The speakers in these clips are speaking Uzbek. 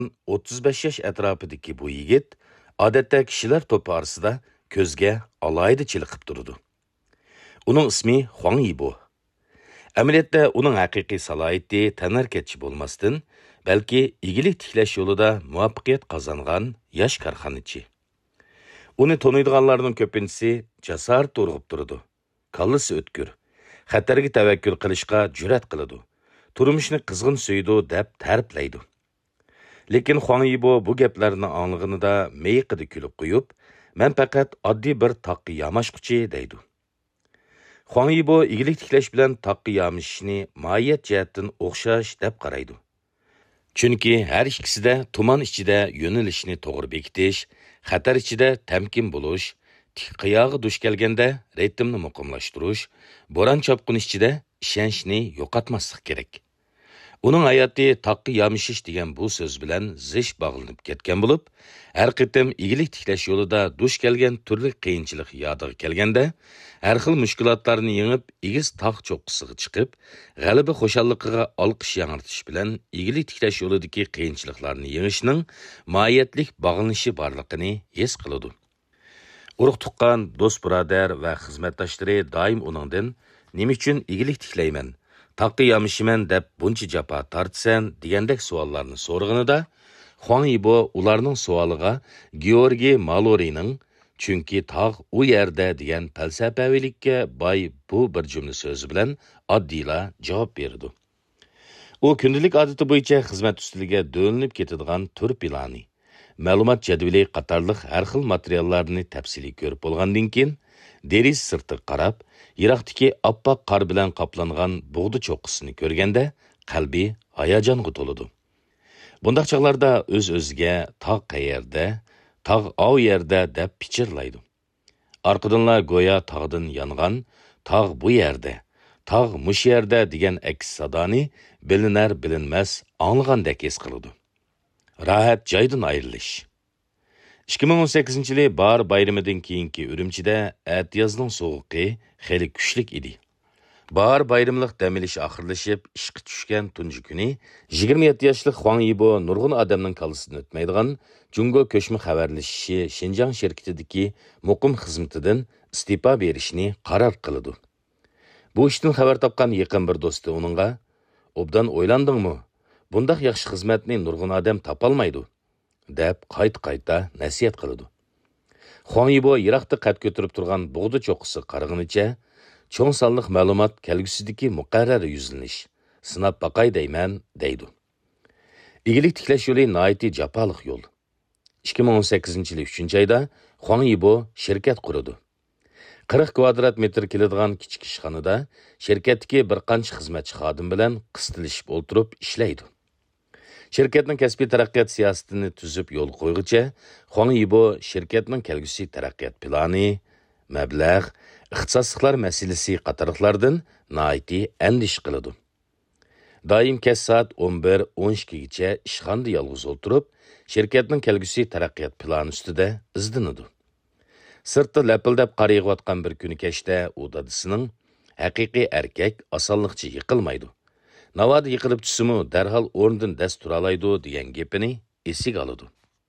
35 yaş atrofidagi bu yigit odatda kishilar to'pi orasida ko'zga alohida chiliqib turdi. Uning ismi Huang Yibo. Amaliyotda uning haqiqiy salohiyati tanarkatchi bo'lmasdan, balki igilik tiklash yo'lida muvaffaqiyat qozongan yosh korxonachi. Uni taniydiganlarning ko'pinchisi jasorat urg'ib turdi. Kallasi o'tkir, xatarga tavakkul qilishga jur'at qiladi. Turmushni qizg'in suydi deb ta'riflaydi. Lekin Huang Yibo bu gaplarni anglag'inida meyiqida kulib qo'yib, "Men faqat oddiy bir taqi yamashquchi" deydi. Huang Yibo igilik tiklash bilan taqi yamishishni mohiyat jihatdan o'xshash deb qaraydi. Chunki har ikkisida tuman ichida yo'nalishni to'g'ri bekitish, xatar ichida tamkin bo'lish, tik qiyog'i duch kelganda ritmni muqimlashtirish, bo'ron chopqin ichida ishonchni yo'qotmaslik kerak. Uning hayoti taqqa yamishish degan bu so'z bilan zish bog'lanib ketgan bo'lib, har qitim igilik tiklash yo'lida duch kelgan turli qiyinchilik yodiga kelganda, har xil mushkulotlarni yengib, igiz tog' cho'qqisiga chiqib, g'alaba xushalligiga olqish yangritish bilan igilik tiklash yo'lidagi qiyinchiliklarni yengishning mohiyatlik bog'lanishi borligini his qiladi. Urug' tuqqan do'st birodar va xizmatdoshlari doim uningdan nima uchun igilik tiklayman, taqqa yamishiman deb buncha jafo tortsan degandek savollarni so'rag'inida, Huang Yibo ularning savoliga Georgiy Malorining chunki tog' u yerda degan falsafavilikka boy bu bir jumla so'zi bilan oddiyla javob berdi. U kundalik odati bo'yicha xizmat ustiga do'linib ketadigan tur plani, ma'lumot jadvali qatorliq har xil materiallarni tafsiliy ko'rib bo'lgandan keyin deriz sirtiga qarab, yiroqdagi oppoq qor bilan qoplangan bug'di cho'qqisini ko'rganda qalbi hayajonga to'ladi. Bundaq chaqlarda o'z-o'ziga tog' qayerda, tog' o yerda deb pichirlaydi. Orqadanlar go'yo tog'dan yongan, tog' bu yerda, tog' mush yerda degan aks sadoni bilinar bilinmas anglagandek his qiladi. Rahat joydan ayrilish. 2018-yili bahor bayramidan keyingi Urumchida atiyozning sovuqi xeli kuchlik edi. Bahor bayramlik dam olish oxirlashib, ishqa tushgan tunji kuni 27 yoshli Huang Yibo nurg'un odamning kallasini o'tmaydigan Jungo ko'chma xabarlashishi Xinjiang shirkatidagi muqim xizmatidan istifa berishni qaror qildi. Bu ishdan xabar topgan yaqin bir do'sti uningga "Obdan o'ylandingmi? Bundaq yaxshi xizmatni nurg'un odam topolmaydi" deb qayta nasihat qildi. Huang Yibo Iroqda qad ko'tarib turgan bug'di cho'qqisi qarag'inicha, cho'ng sonliq ma'lumot kelgusidagi muqarrar yuzlanish, sinab baqay deyman, deydi. Igilik tiklash yo'li nihoyatda jafoliq yo'l. 2018-yili 3-oyda Huang Yibo shirkat qurdi. 40 kvadrat metr keladigan kichik ishxonada shirkatdagi bir qancha xizmatchi xodim bilan qistilishib o'tirib ishlaydi. Şirketning kasbiy taraqqiyot siyosatini tuzib yo'l qo'yguncha, Huang Yibo shirkatning kelgusi taraqqiyot plani, mablag', ixtisosliklar masalasi qatorliqlardan nihoyatda andish qiladi. Doim kech soat 11-12 gacha ishxonada yolg'iz o'tirib, shirkatning kelgusi taraqqiyot plani ustida izlanadi. Sirtda lapildab qarayotgan bir kuni kechda u dadisining haqiqiy erkak osonlikcha yiqilmaydi. Navada yiqilib tushsimu darhol o'rnidan dast turalaydi degan gapini esiga oladi.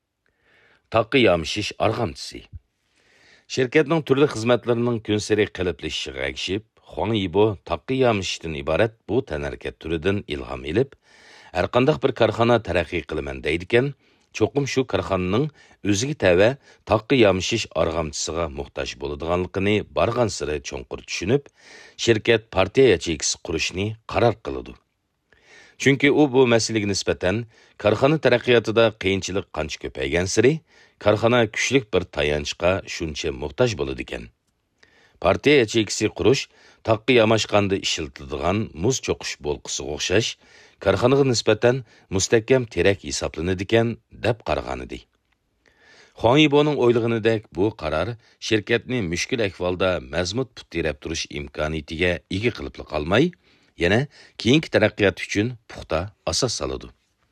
Taqqa yamishish arg'amchisi. Shirkatning turli xizmatlarining kunsari qiliblishiga agishib, Huang Yibo taqqa yamishishdan iborat bu tanarkat turidan ilhom elib, har qanday bir korxona taraqqiy qilaman deydigan, cho'qim shu korxonaning o'ziga tava taqqa yamishish arg'amchisiga muhtoj bo'ladiganligini bargan siri cho'nqur tushunib, shirkat partiya yacheyksi qurishni qaror qiladi. Chunki u bu masalaga nisbatan korxona taraqqiyotida qiyinchilik qancha ko'paygan siri, korxona kuchlik bir tayanchga shuncha muhtoj bo'ladi ekan. Partiya yacheyksi qurish taqqa yamashqanda ishlatiladigan muz cho'qish bo'lqisiga o'xshash, korxonaga nisbatan mustahkam terak hisoblanadi ekan deb qaragan edi. Huang Yiboning o'ylaganidek bu qaror shirkatni mushkul ahvolda mazmut putirab turish imkoniyatiga ega qilib qolmay, yana keyingi taraqqiyot uchun puxta asos soladi.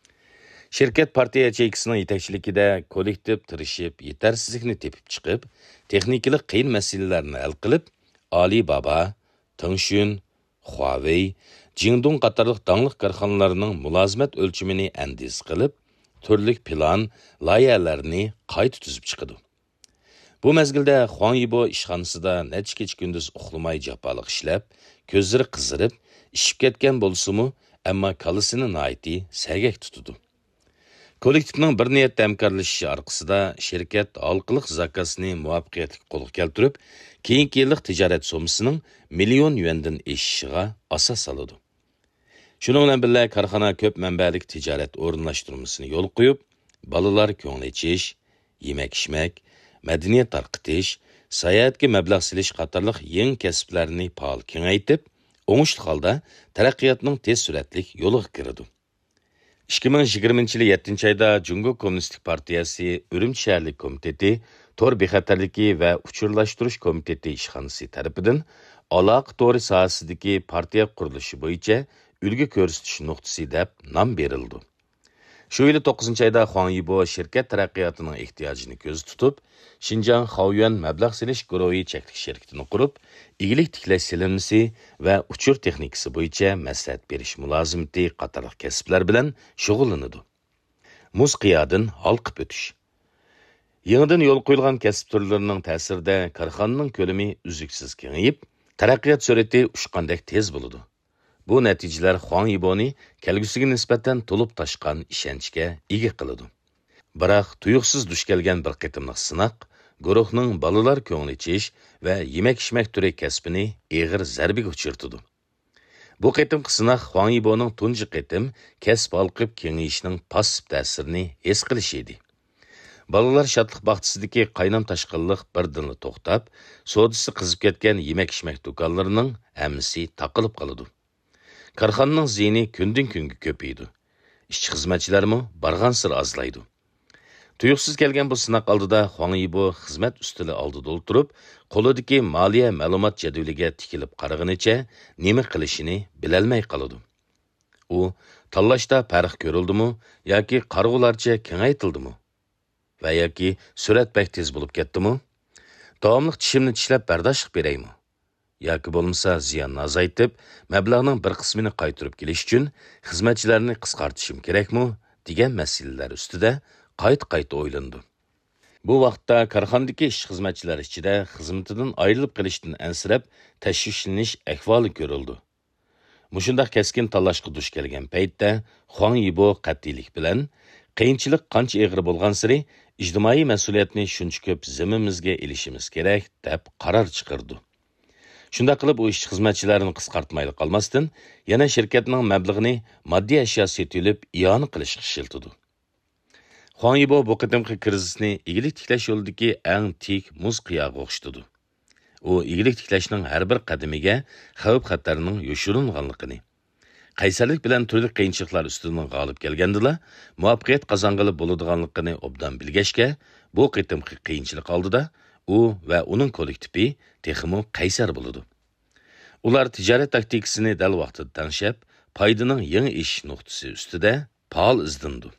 Shirkat partiya yacheyksining yetakchiligida kollektiv tirishib, yetarsizlikni tepib chiqib, texnikalik qiyin masalalarni hal qilib, Alibaba, Tengshun, Huawei, Jingdong qatorliq dangliq korxonalarning mulozimat o'lchimini andiz qilib, türlük plan, loyihalarni qayta tuzib chiqadi. Bu mezgilda Huang Yibo ishxonasida necha kecha kunduz uxlamay jafoliq ishlab, ko'zlari qizirib, ishib ketgan bo'lsa-mu, ammo kallasini noiti sagak tutadi. Kollektivning bir niyatda hamkorlashishi orqasida shirkat halqiliq zakasini muvaffaqiyatli qo'lga keltirib, keyingi yillik tijorat so'misining million yuandan eshishiga asos soladi. Shuning bilan birga korxona ko'p manbalik tijorat o'rinlashtirmasini yo'l qo'yib, bolalar ko'ngil ichish, yemak-ichmak, madaniyat tarqitish, sayohatga mablag' silish qatorliq yangi kasblarni faol kengaytib, o'ngishli holda taraqqiyotning tez suratli yo'liga kiradi. 2020 yil 7 ayda Jungo Kommunistik Partiyasi Urumchi shaharlik komiteti, tor bexatarligi va uchurlashtirish komiteti ishxonasi tarafidan aloqa to'ri sohasidagi partiya qurilishi bo'yicha ulgu ko'rsatish nuqtasi deb nom berildi. Shu yili 9 ayda Huang Yibo shirkat taraqqiyotining ehtiyojini ko'z tutib, Xinjiang Haoyuan mablag' silish guruhi cheklik shirkatini qurib, igilik tiklash silinmasi va uchur texnikasi bo'yicha maslahat berish mulozimati qatorliq kasblar bilan shug'ullanadi. Muz qiyodan halqib o'tish. Yangidan yo'l qo'yilgan kasb turlarining ta'sirida korxonaning ko'lami uzluksiz kengayib, taraqqiyot sur'ati ushqandek tez bo'ladi. Bu natijalar Huang Yiboni kelgusiga nisbatan to'lib tashqan ishonchga ega qiladi. Biroq tuyuqsiz duch kelgan bir qitimliq sinoq guruhning bolalar ko'ngli ichish va yemak-ichmak turi kasbini eg'ir zarbiga uchirtdi. Bu qitimli sinoq Huang Yiboning tunji qitim kasb olqib kengayishning passiv ta'sirini his qilish edi. Balalar shodlik baxtisidagi qaynam tashqinliq birdan to'xtab, sodisi qizib ketgan yemak-ichmak do'konlarining hammasi taqilib qoladi. Korxonaning ziyni kundan kunga ko'paydi. Ishchi xizmatchilarmi barg'ansir azlaydi. Tuyuqsiz kelgan bu sinoq oldida Huang Yibo xizmat ustili oldida o'tirib, qo'lidagi moliya ma'lumot jadvaliga tikilib qaraganicha nima qilishini bilolmay qoladi. U tanlashda farq ko'rildimi yoki qarg'ularcha kengaytildimi? Va yoki surat bak tez bo'lib ketdimi? Davomli tishimni tishlab bardoshlik beraymi? Yoki bo'lmasa ziyonni azaytib, mablag'ning bir qismini qaytarib kelish uchun xizmatchilarni qisqartishim kerakmi degan masalalar ustida qayta o'ylandi. Bu vaqtda korxonadagi ish xizmatchilar ichida xizmatidan ayrilib qolishdan ansirab, tashvishlanish ahvoli ko'rildi. Mushundaq keskin tanlashga duch kelgan paytda Huang Yibo qat'iylik bilan qiyinchilik qancha og'ir bo'lgan sari ijtimoiy mas'uliyatni shuncha ko'p zimmamizga ilishimiz kerak deb qaror chiqardi. Shunda qilib u ish xizmatchilarini qisqartmayli qolmasdan, yana shirkatning mablag'ini moddiy ashyo setilib iyon qilishga shiltidi. Huang Yibo bu qitimqi krizisni igilik tiklash yo'lidagi eng tik muz qiyog'iga o'xshatdi. U igilik tiklashning har bir qadamiga xavf-xatarning yoshiringanligini, qaysarlik bilan turli qiyinchiliklar ustidan g'olib kelgandila, muvaffaqiyat qozong'ili bo'ladiganligini obdan bilgachga, bu qitimqi qiyinchilik oldida u va uning kollektivi texmo qaysar bo'ladi. Ular tijorat taktikasini dal vaqtida tanishib, foydaning yangi ish nuqtasi ustida faol izdindi.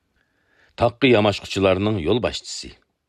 Taqqi yamashquchilarning yo'l boshchisi.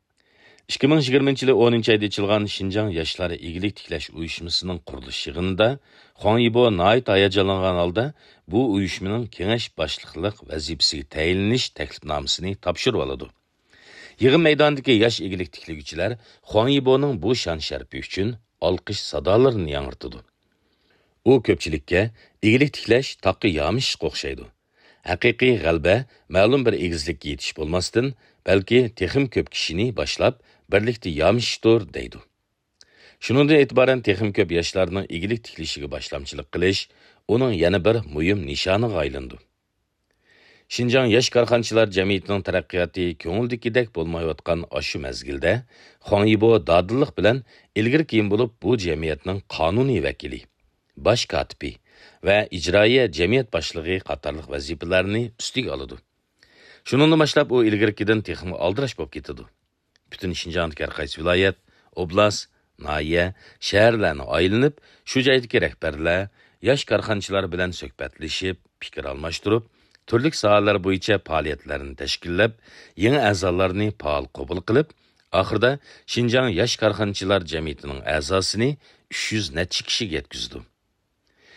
2020 yili 10 ayda ochilgan Xinjiang yoshlari igilik tiklash uyushmasining qurilish yig'inida Huang Yibo nihoyat hayajonlangan holda bu uyushmaning kengash boshliqlik vazifasiga tayinlanish taklifnomasini topshirib oladi. Yig'in maydonidagi yosh igilik tiklaguvchilar Huang Yiboning bu shon sharfi uchun olqish sadolarini yangirtdi. U ko'pchilikka igilik tiklash taqqi yamishga o'xshaydi. Haqiqiy g'alaba ma'lum bir egizlikka yetish bo'lmasdan, balki texim ko'p kishini boshlab birlikda yamishdir deydi. Shuningdan e'tiboran texim ko'p yoshlarning igilik tiklishiga boshlamchilik qilish uning yana bir muhim nishoniga aylandi. Xinjiang yosh korxonchilar jamiyatining taraqqiyoti ko'ngildagidek bo'lmayotgan shu mezgilda Huang Yibo dodillik bilan ilgari keyin bo'lib bu jamiyatning qonuniy vakili, bosh kotibi va ijroiya jamiyat boshlig'i qatorliq vazifalarni ustiga oladi. Shuningdan boshlab u ilgarikidan texmi aldirash bo'lib ketadi. Butun Xinjiangdagi har qaysi viloyat, oblast, nahiya, shaharlarni aylanib, shu joydagi rahbarlar yosh korxonchilar bilan suhbatlashib, fikr almashtirib, turli sohalar bo'yicha faoliyatlarni tashkillab, yangi a'zolarni faol qabul qilib, oxirida Xinjiang yosh korxonchilar jamiyatining a'zosini 300 necha kishiga yetkazdi.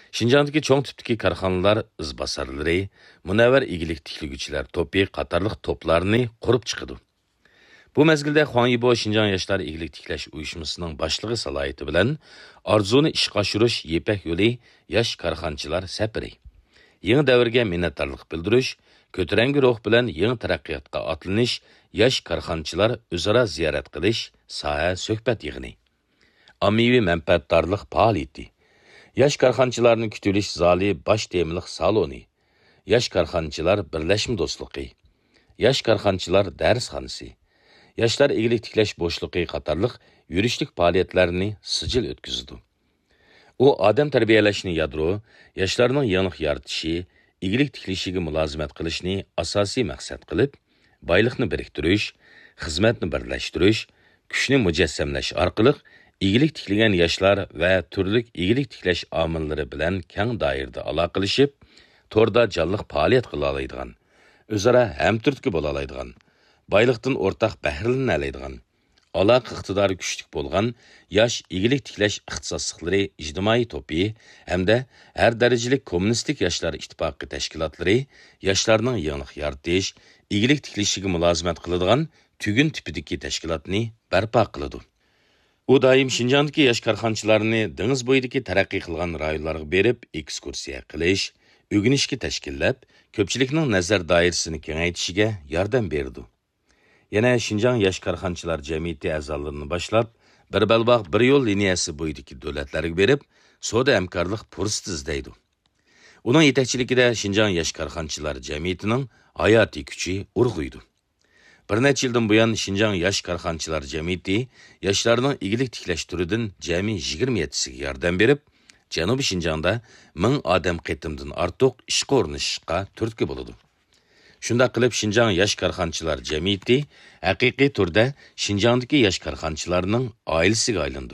Şinjandagi cho'ng tipdagi korxonalar izbosarlari, munavvar igilik tiklaguvchilar to'pi qatorliq to'plarni qurib chiqadi. Bu mezgilda Huang Yibo Şinjan Yoshlar igilik tiklash uyushmasining boshlig'i salohiyati bilan orzuni ishga oshirish yepak yo'li yosh korxonchilar safari. Yangi davrga minnatdorlik bildirish, ko'tarangi ruh bilan yangi taraqqiyotga otlanish, yosh korxonchilar o'zaro ziyorat qilish, soha suhbat yig'ini. Ommaviy manfaatdorlik faoliyati. Yosh korxonchilarni kutilish zali bosh temliq saloni. Yosh korxonchilar birlashma do'stligi. Yosh korxonchilar darsxonasi. Yoshlar igilik tiklash bo'shliqi qatorliq yurishlik faoliyatlarini sijil o'tkazdi. U odam tarbiyalashni yadro, yoshlarning yangilik yaratishi, igilik tiklishiga mulozimat qilishni asosiy maqsad qilib, boyliqni biriktirish, xizmatni birlashtirish, kuchni mujassamlash orqali igilik tiklagan yoshlar va turli igilik tiklash omillari bilan keng doirada aloqalashib, to'rda jonliq faoliyat qila oladigan, o'zaro hamturtki bo'la oladigan, boyliqdan o'rtaq bahrilana oladigan, aloqa iqtidori kuchli bo'lgan yosh igilik tiklash ixtisosliklari ijtimoiy to'pi hamda har darajalik kommunistik yoshlar ittifoqi tashkilotlari yoshlarning yangilik yaratish, igilik tiklishiga mulozimat qiladigan tugun tipidagi tashkilotni barpo qiladi. U doim Şinjandagi yosh korxonchilarni dengiz bo'yidagi taraqqiy qilgan rayonlarga berib, ekskursiya qilish, o'rganishga tashkillab, ko'pchilikning nazar doirasini kengaytishiga yordam berdi. Yana Şinjan yosh korxonchilar jamiyati a'zolarini boshlab, bir balbaq bir yo'l liniyasi bo'yidagi davlatlarga berib, savdo hamkorlik fursati izlaydi. Uning yetakchiligida Şinjan yosh korxonchilar jamiyatining hayotiy kuchi urg'uydi. Bir necha yildan buyon Şinjan yosh korxonchilar jamiyati yoshlarning igilik tiklash turidan jami 27siga yordam berib, Janubiy Şinjanda 1000 odam qatimdan ortiq ishga o'rnashishga turtki bo'ladi. Shunda qilib Şinjan yosh korxonchilar jamiyati haqiqiy turda Şinjandagi yosh korxonchilarning oilasiga aylandi.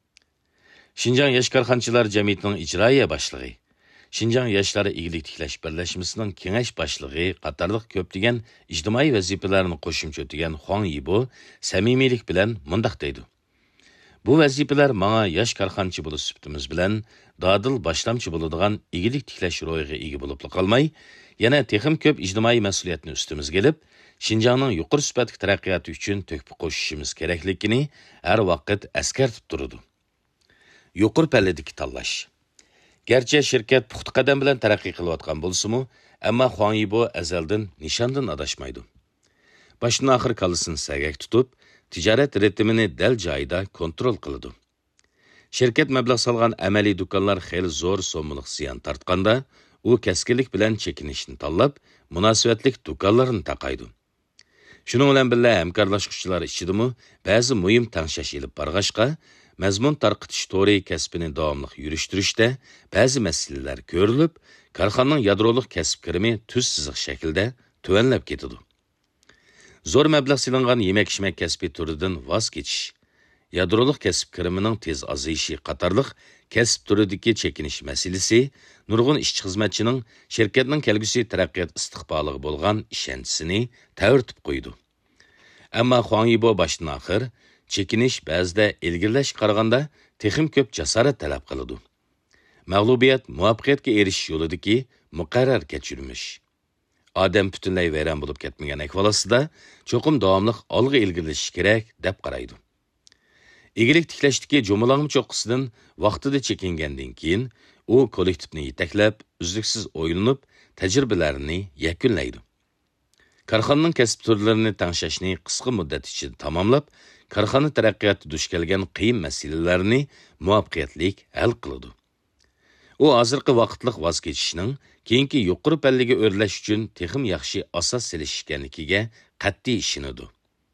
Şinjan yosh korxonchilar jamiyatining ijroiya boshlig'i, Şinjan yoshlari igilik tiklash birlashmasining kengash boshlig'i qatorliq ko'plagan ijtimoiy vazifalarni qo'shimcha o'tagan Huang Yibo samimiylik bilan mundaq deydi. Bu vazifalar menga yosh korxonchi bo'lish sifatimiz bilan dodil boshlamchi bo'ladigan igilik tiklash ro'yiga ega bo'lib qolmay, yana texim ko'p ijtimoiy mas'uliyatni ustimizga olib, Şinjanning yuqori sifatli taraqqiyoti uchun to'kib qo'shishimiz kerakligini har vaqt eskartib turadi. Yuqori palladagi tanlash. Gerçi şirket puxta qadam bilan taraqqiy qilayotgan bo'lsa-mu, ammo Huang Yibo azaldan nishondan adashmaydi. Başdan oxir kalısını sagak tutib, tijorat ritmini dal joyida kontrol qiladi. Şirket mablag' solgan amaliy do'konlar xeyli zo'r so'mliq ziyon tortganda, u kaskinlik bilan chekinishni tanlab, munosabatlik do'konlarni taqaydi. Shuning bilan birga hamkorlashuvchilar ichidimi ba'zi muhim tangshash ilib borg'ashqa, mazmun tarqitish to'ri kasbini davomli yurishtirishda ba'zi masalalar ko'rilib, korxonaning yadrolik kasb kirimi tuz siziq shaklda tuvanlab ketadi. Zo'r mablag' silingan yemak-ichmak kasbi turidan voz kechish, yadrolik kasb kirimining tez ozayishi qatorliq kasb turidagi chekinish masalasi nurg'un ishchi xizmatchining shirkatning kelgusi taraqqiyot istiqboliga bo'lgan ishonchisini ta'virtib qo'ydi. Ammo Huang Yibo boshdan oxir chekinish ba'zida ilgirlash qaraganda texim ko'p jasorat talab qiladi. Mag'lubiyat muvaffaqiyatga erishish yo'lidagi muqarrar kechirmish. Odam butunlay vayron bo'lib ketmagan ahvolasida cho'qim davomli olg'a ilgirlash kerak deb qaraydi. Igilik tiklashdagi jo'malang'im cho'qqisidan vaqtida chekingandan keyin u kollektivni yetaklab, uzluksiz o'ylanib, tajribalarini yakunlaydi. Korxonaning kasb turlarini tanishishni qisqa muddat ichida tamomlab, korxona taraqqiyotida duch kelgan qiyin masalalarni muvaffaqiyatli hal qiladi. U hozirgi vaqtliq voz kechishning keyingi yuqori pallaga o'rlash uchun texim yaxshi asos selish ekanligiga qat'iy ishonadi.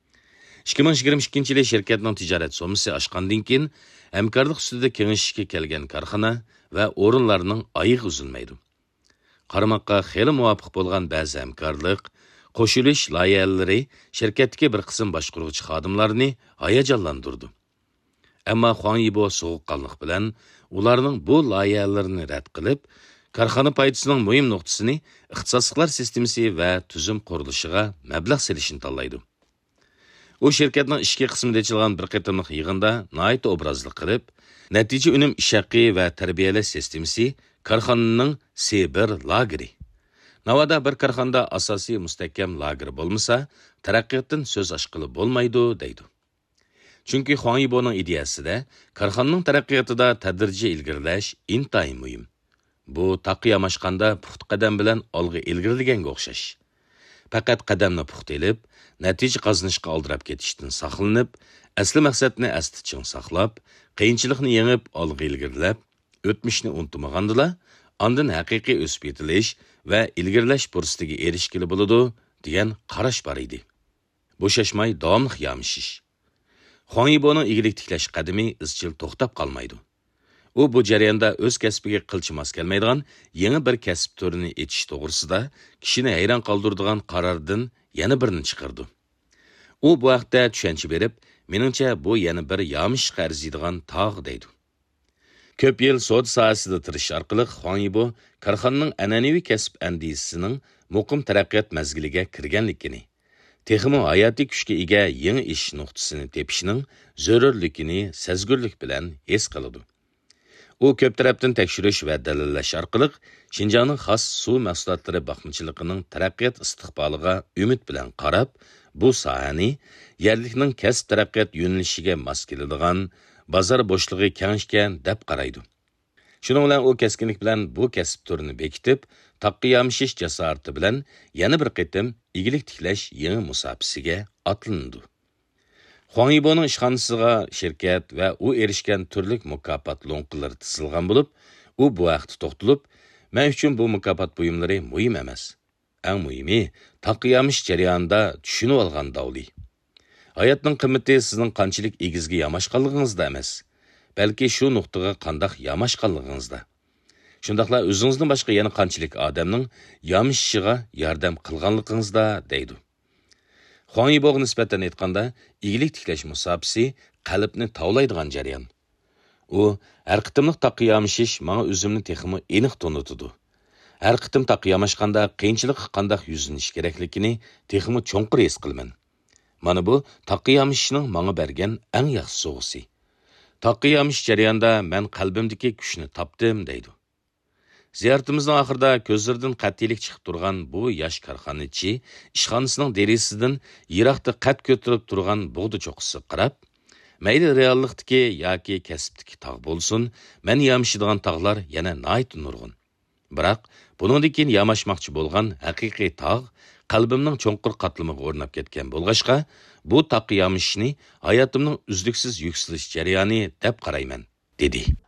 2022-yil shirkatning tijorat so'misi oshgandan keyin hamkorlik ustida kengashishga kelgan korxona va o'rinlarning oyig'i uzilmaydi. Qaramoqqa xeyli muvofiq bo'lgan ba'zi hamkorlik, qo'shilish loyihalari shirkatdagi bir qism boshqaruvchi xodimlarni hayajonlantirdi. Ammo Huang Yibo sovuqqonlik bilan ularning bu loyihalarini rad qilib, korxona foydasining muhim nuqtasini ixtisosliklar sistemasi va tuzum qurilishiga mablag' selishni tanlaydi. U shirkatning ishki qismida ochilgan bir qatimliq yig'inda nihoyat obrazli qilib, natija unum ish haqi va tarbiyalash sistemasi korxonaning Sibir lageri. Navada bir korxonada asosiy mustahkam lager bo'lmasa, taraqqiyotdan so'z ochqili bo'lmaydi, deydi. Chunki Huang Yiboning ideyasida korxonaning taraqqiyotida tadrijiy ilgirlash intayin muhim. Bu taqiyamashqanda puxta qadam bilan olg'a ilgirliganga o'xshash. Faqat qadamni puxta elib, natija qozonishga oldirab ketishdan saqlanib, asli maqsadni aslicha saqlab, qiyinchilikni yengib olg'a ilgirlab, o'tmishni unutmagandila, ondan haqiqiy o'sib yetilish va ilgirlash fursatiga erishgili bo'ladi degan qarash bor edi. Bo'shashmay davomli yamishish. Huang Yiboning igilik tiklash qadami izchil to'xtab qolmaydi. U bu jarayonda o'z kasbiga qilchi mos kelmaydigan yangi bir kasb turini etish to'g'risida kishini hayron qoldiradigan qarordan yana birini chiqardi. U bu haqda tushuncha berib, meningcha bu yana bir yamishga arziydigan tog' deydi. Ko'p yil savdo sohasida tirish orqali Huang Yibo korxonaning an'anaviy kasb andisisining muqim taraqqiyot mazgiliga kirganligini, texmo hayotiy kuchga ega yangi ish nuqtasini tepishning zarurligini sezgurlik bilan his qiladi. U ko'p tarafdan tekshirish va dalillash orqali Xinjiangning xos suv mahsulotlari baxtchilig'ining taraqqiyot istiqboliga umid bilan qarab, bu sohani yerlikning kasb taraqqiyot yo'nalishiga mos keladigan bozor bo'shlig'i kengishgan deb qaraydi. Shuning bilan u keskinlik bilan bu kasb turini bekitib, taqiyamishish jasorati bilan yana bir qitim igilik tiklash yangi musofasiga otlandi. Huang Yiboning ishxonasiga shirkat va u erishgan turli mukofot lo'nqilari tizilgan bo'lib, u bu vaqtda to'xtalib, men uchun bu mukofot buyumlari muhim emas. Eng muhimi, taqiyamish jarayonida tushunib olgan davli. Hayotning qimmati sizning qanchalik egizga yamashqanligingizda emas, balki shu nuqtaga qandoq yamashqanligingizda. Shundaqla o'zingizdan boshqa yana qanchalik odamning yamishishiga yordam qilganligingizda deydi. Huang Yiboga nisbatan aytganda, igilik tiklash musofasi qalbni tovlaydigan jarayon. U har qitimliq taqiyamishish menga o'zimni texmi aniq tunutdi. Har qitim taqiyamashqanda qiyinchilik qandoq yuzlanish kerakligini texmi cho'nqir his qilaman. Mana bu taqiyamishning menga bergan eng yaxshi sovg'asi. Taqiyamish jarayonida men qalbimdagi kuchni topdim deydi. Ziyoratimizning oxirida ko'zlaridan qat'iylik chiqib turgan bu yosh korxonachi ishxonasining derisidan yiroqda qad ko'tarib turgan bug'di cho'qqisi qarab, mayli reallikdagi yoki kasbdagi tog' bo'lsin, men yamishadigan tog'lar yana nihoyat nurg'un. Biroq buningdan keyin yamashmoqchi bo'lgan haqiqiy tog' qalbimning cho'nqir qatlamiga o'rnab ketgan bo'lg'ashqa, bu taqiyamishni hayotimning uzluksiz yuksalish jarayoni deb qarayman, dedi.